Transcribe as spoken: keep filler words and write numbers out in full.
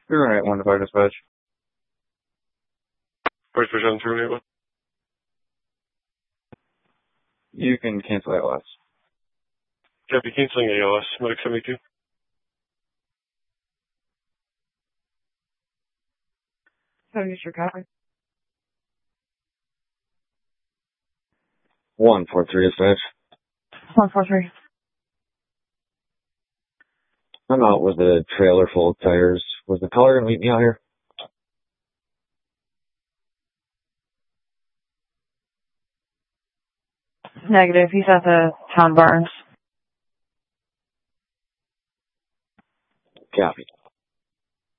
You're right, one to five dispatch. First percent terminate one. You can cancel A L S. Copy, canceling A L S. Medic seventy-two. seventy-two copy. one four three dispatch. one four three. I'm out with a trailer full of tires. Was the caller going to meet me out here? Negative. He's at the town barns. Copy.